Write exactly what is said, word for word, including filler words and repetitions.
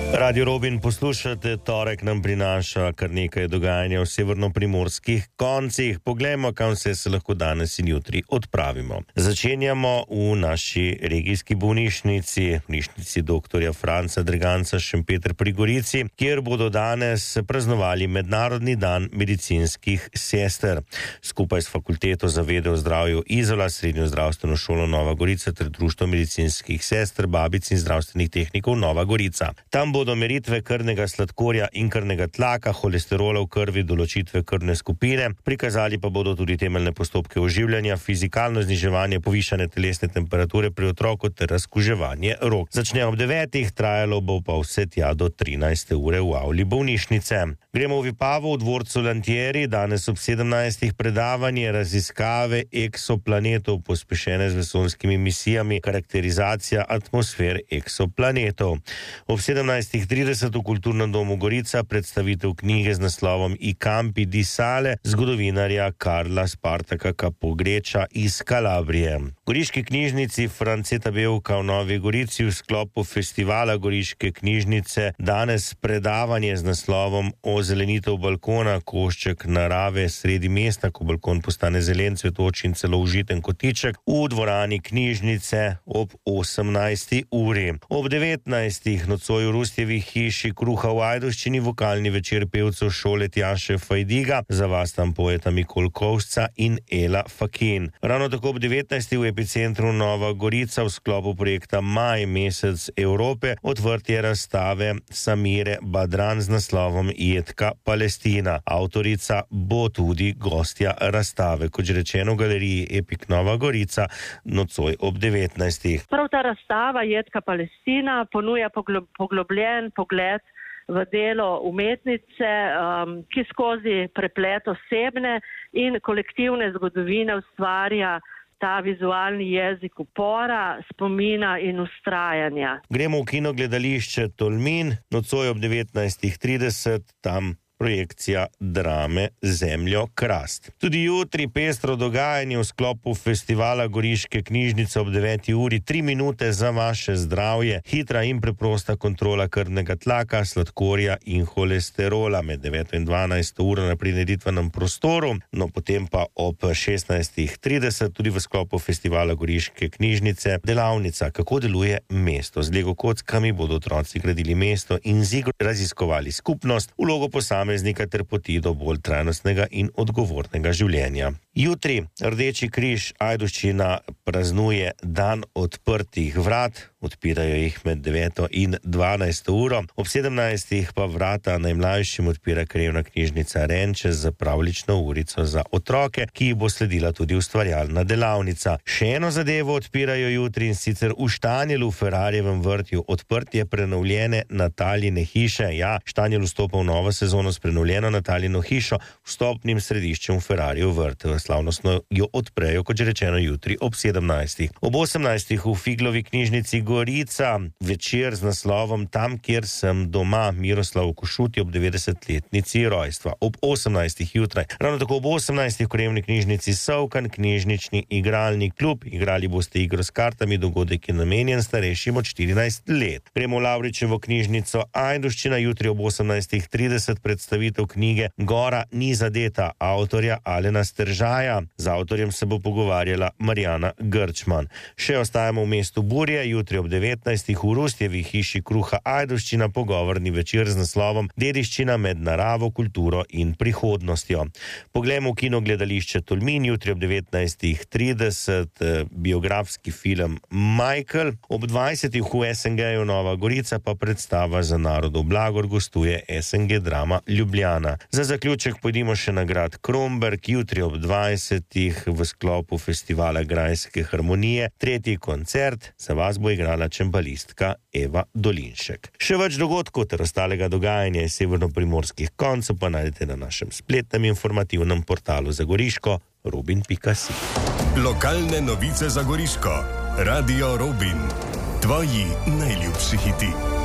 Radio Robin poslušate, torek nam prinaša kar nekaj dogajanja v severnoprimorskih koncih. Poglejmo, kam vse se lahko danes in jutri odpravimo. Začenjamo v naši regijski bolnišnici, bolnišnici doktorja Franca Dreganca Šempeter pri Gorici, kjer bodo danes praznovali Mednarodni dan medicinskih sester. Skupaj s Fakulteto za vede o zdravju Izola, Srednjo zdravstveno šolo Nova Gorica ter Društvo medicinskih sester, babic in zdravstvenih tehnikov Nova Gorica. Tam bodo meritve krvnega sladkorja in krvnega tlaka, holesterola v krvi, določitve krvne skupine, prikazali pa bodo tudi temeljne postopke oživljanja, fizikalno zniževanje povišane telesne temperature pri otroku ter razkuževanje rok. Začne ob devetih, trajalo bo pa vse tja do trinajste ure v avli bolnišnice. Gremo v Vipavo, v dvorcu Lantieri, danes ob sedemnajstih predavanje raziskave eksoplanetov, pospešene z vesoljskimi misijami, karakterizacija atmosfer eksoplanetov. Ob sedemnajstih trideset v Kulturnem domu Gorica predstavitev knjige z naslovom I campi di sale zgodovinarja Karla Spartaka Capogreča iz Kalabrije. Goriški knjižnici Franceta Bevka v Novi Gorici v sklopu festivala Goriške knjižnice danes predavanje z naslovom Ozelenitev balkona, košček narave sredi mesta, ko balkon postane zelen, cvetoč in celo užiten kotiček, v dvorani knjižnice ob osemnajsti uri. Ob devetnajstih nocoj v Rustjevi hiši Kruha v Ajdovščini vokalni večer pevcev šole Tjaše Fajdiga, za vas tam pojeta Mikol Kovšca in Ela Fakin. Ravno tako ob devetnajsti v epicentru Nova Gorica v sklopu projekta Maj, mesec Evrope, odvrtje razstave Samire Badran z naslovom Jedka Palestina. Avtorica bo tudi gostja razstave, kot že rečeno v galeriji Epik Nova Gorica, nocoj ob devetnajstih. Prav ta razstava Jedka Palestina ponuja poglobljen pogled v delo umetnice, um, ki skozi preplet osebne in kolektivne zgodovine ustvarja ta vizualni jezik upora, spomina in ustrajanja. Gremo v kinogledališče Tolmin, nocoj ob devetnajstih trideset, tam projekcija drame Zemljo krast. Tudi jutri pestro dogajanje v sklopu festivala Goriške knjižnice ob deveti uri, tri minute za vaše zdravje, hitra in preprosta kontrola krvnega tlaka, sladkorja in holesterola med deveto in dvanajsto uro na prireditvenem prostoru, no potem pa ob šestnajstih trideset tudi v sklopu festivala Goriške knjižnice delavnica Kako deluje mesto. Z Lego kockami bodo otroci gradili mesto in z igro raziskovali skupnost, vlogo posameznika ter poti do bolj trajnostnega in odgovornega življenja. Jutri Rdeči križ Ajdovščina praznuje dan odprtih vrat, odpirajo jih med deveto in dvanajsto uro. Ob sedemnajstih pa vrata najmlajšim odpira krajevna knjižnica Renče z pravljično urico za otroke, ki bo sledila tudi ustvarjalna delavnica. Še eno zadevo odpirajo jutri, in sicer v Štanjelu v Ferrarjevem vrtju odprtje prenovljene Nataljine hiše. Ja, Štanjel vstopa v novo sezono s prenovljeno Nataljino hišo, vstopnim središčem v Ferrarjev vrt. Slavnostno jo odprejo, kot že rečeno, jutri ob sedemnajstih. Ob osemnajstih v Figlovi knjižnici Gorica večer z naslovom Tam, kjer sem doma, Miroslav Košuti ob devetdesetletnici rojstva. Ob osemnajstih jutraj. Ravno tako ob osemnajstih v krajevni knjižnici Sovkan, knjižnični igralni klub. Igrali boste igro s kartami, dogodek je namenjen starejšim od štirinajst let. Gremo v Lavričevo knjižnico Ajdovščina, jutri ob osemnajstih trideset predstavitev knjige Gora ni zadeta, avtorja Alena Steržaja. Z avtorjem se bo pogovarjala Marjana Grčman. Še ostajamo v mestu Burje, jutri ob devetnajstih v Rustjevi hiši Kruha Ajdovščina pogovorni večer z naslovom Dediščina med naravo, kulturo in prihodnostjo. Poglejmo v kinogledališče Tolmin, jutri ob devetnajstih trideset biografski film Michael, ob dvajsetih v S N G-ju Nova Gorica pa predstava Za narodov blagor gostuje S N G Drama Ljubljana. Za zaključek pojdimo še na grad Kromberk, jutri ob dvajsetih v sklopu festivala Grajske harmonije, tretji koncert, za vas bo igrala čembalistka Eva Dolinšek. Še več dogodkov ter ostalega dogajanja iz severnoprimorskih koncev pa najdete na našem spletnem informativnem portalu za Goriško robin pika si. Lokalne novice za Goriško. Radio Robin. Tvoji najljubši hiti.